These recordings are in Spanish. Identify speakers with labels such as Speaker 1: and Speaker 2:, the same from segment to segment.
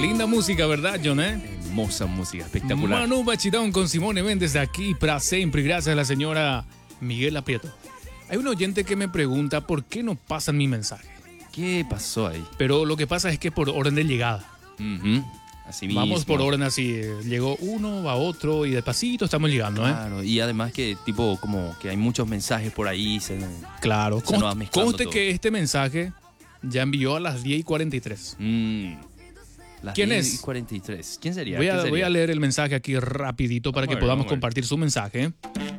Speaker 1: Linda música, ¿verdad, John?
Speaker 2: Hermosa música, espectacular.
Speaker 1: Manu Bachitón con Simone Méndez de aquí para siempre. Gracias a la señora Miguel Aprieto. Hay un oyente que me pregunta por qué no pasan mi mensaje.
Speaker 2: ¿Qué pasó ahí?
Speaker 1: Pero lo que pasa es que por orden de llegada.
Speaker 2: Así mismo.
Speaker 1: Vamos por orden así. Llegó uno, va otro y despacito estamos llegando,
Speaker 2: Claro, y además que tipo como que hay muchos mensajes por ahí.
Speaker 1: Claro.
Speaker 2: Se nos va mezclando
Speaker 1: Conste
Speaker 2: todo.
Speaker 1: que este mensaje ya envió a las 10:43.
Speaker 2: Las
Speaker 1: ¿Quién
Speaker 2: 10
Speaker 1: es?
Speaker 2: y 43. ¿Quién sería?
Speaker 1: Voy a leer el mensaje aquí rapidito para que podamos compartir su mensaje.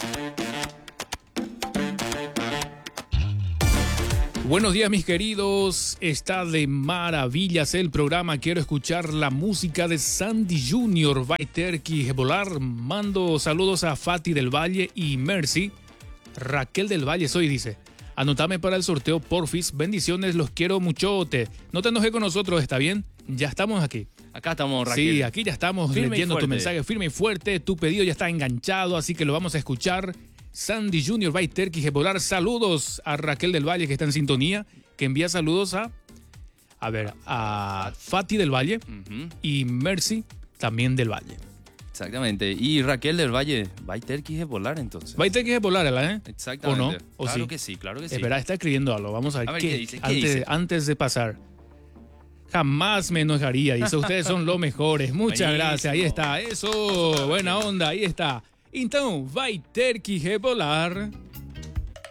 Speaker 1: Buenos días, mis queridos. Está de maravillas el programa. Quiero escuchar la música de Sandy Junior, Baiterki, Volar. Mando saludos a Fati del Valle y Mercy. Raquel del Valle soy, dice. Anotame para el sorteo, porfis. Bendiciones, los quiero muchote. No te enojes con nosotros, ¿está bien? Ya estamos aquí.
Speaker 2: Acá estamos, Raquel.
Speaker 1: Sí, aquí ya estamos
Speaker 2: Firme y
Speaker 1: leyendo tu
Speaker 2: fuerte.
Speaker 1: mensaje firme y fuerte. Tu pedido ya está enganchado, así que lo vamos a escuchar. Sandy Junior, Baiterki, Volar. Saludos a Raquel del Valle, que está en sintonía, que envía saludos a Fati del Valle y Mercy también del Valle.
Speaker 2: Exactamente. Y Raquel del Valle, Baiterki es volar entonces.
Speaker 1: Baiterki Volar, ¿eh?
Speaker 2: Exactamente.
Speaker 1: ¿O no? ¿O
Speaker 2: claro
Speaker 1: sí?
Speaker 2: que sí, claro que sí.
Speaker 1: Espera, está escribiendo algo. Vamos a ver,
Speaker 2: ¿qué dice? ¿Qué dice?
Speaker 1: Antes de pasar. Jamás me enojaría. Dice, ustedes son los mejores. Muchas
Speaker 2: Buenísimo.
Speaker 1: gracias. Ahí está. Eso. Buena onda. Ahí está. Então, Baiterki Volar.